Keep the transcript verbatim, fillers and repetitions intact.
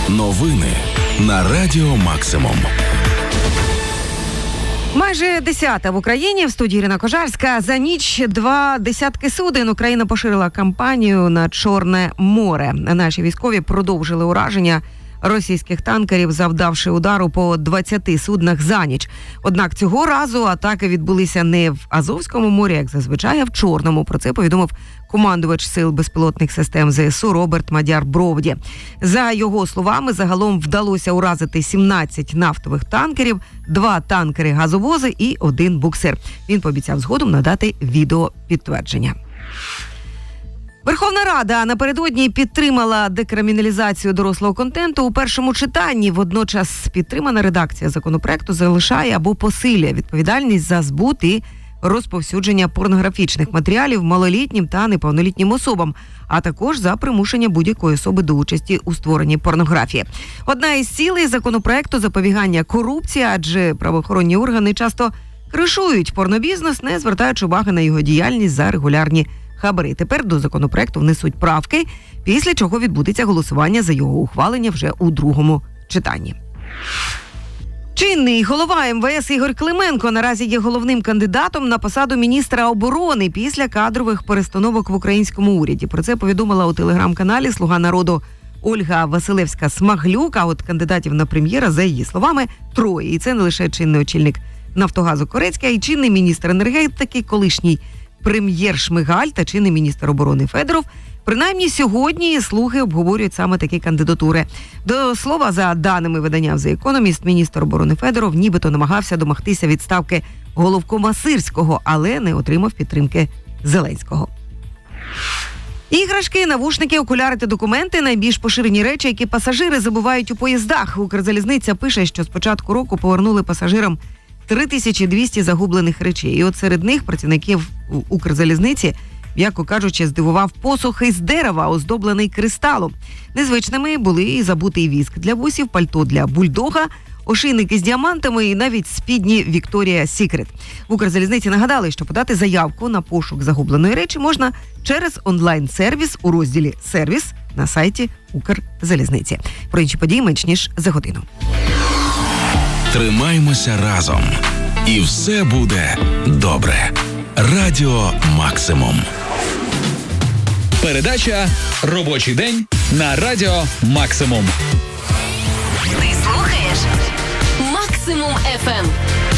Новини на Радіо Максимум. Майже десята в Україні. В студії Ірина Кожарська. За ніч два десятки суден Україна поширила кампанію на Чорне море. Наші військові продовжили ураження російських танкерів, завдавши удару по двадцяти суднах за ніч. Однак цього разу атаки відбулися не в Азовському морі, як зазвичай, а в Чорному. Про це повідомив командувач сил безпілотних систем ЗСУ Роберт Мадяр-Бровді. За його словами, загалом вдалося уразити сімнадцять нафтових танкерів, два танкери-газовози і один буксир. Він пообіцяв згодом надати відеопідтвердження. Верховна Рада напередодні підтримала декриміналізацію дорослого контенту у першому читанні. Водночас підтримана редакція законопроекту залишає або посилює відповідальність за збут і розповсюдження порнографічних матеріалів малолітнім та неповнолітнім особам, а також за примушення будь-якої особи до участі у створенні порнографії. Одна із цілей законопроекту – запобігання корупції, адже правоохоронні органи часто кришують порнобізнес, не звертаючи уваги на його діяльність за регулярні хабари. Тепер до законопроекту внесуть правки, після чого відбудеться голосування за його ухвалення вже у другому читанні. Чинний голова ем ве ес Ігор Клименко наразі є головним кандидатом на посаду міністра оборони після кадрових перестановок в українському уряді. Про це повідомила у телеграм-каналі «Слуга народу» Ольга Василевська-Смаглюк. А от кандидатів на прем'єра, за її словами, троє. І це не лише чинний очільник Нафтогазу Корецький, а й чинний міністр енергетики, колишній прем'єр Шмигаль та чинний міністр оборони Федоров. Принаймні сьогодні «Слуги» обговорюють саме такі кандидатури. До слова, за даними видання «The Economist», міністр оборони Федоров нібито намагався домогтися відставки головкома Сирського, але не отримав підтримки Зеленського. Іграшки, навушники, окуляри та документи – найбільш поширені речі, які пасажири забувають у поїздах. Укрзалізниця пише, що з початку року повернули пасажирам три тисячі двісті загублених речей. І от серед них працівників Укрзалізниці, м'яко кажучи, здивував посох із дерева, оздоблений кристалом. Незвичними були і забутий віск для вусів, пальто для бульдога, ошейники з діамантами і навіть спідні Вікторія Сікрет. В Укрзалізниці нагадали, що подати заявку на пошук загубленої речі можна через онлайн-сервіс у розділі «Сервіс» на сайті Укрзалізниці. Про інші події менш ніж за годину. Тримаймося разом. І все буде добре. Радіо Максимум. Передача «Робочий день» на Радіо Максимум. Ти слухаєш Максимум еф ем.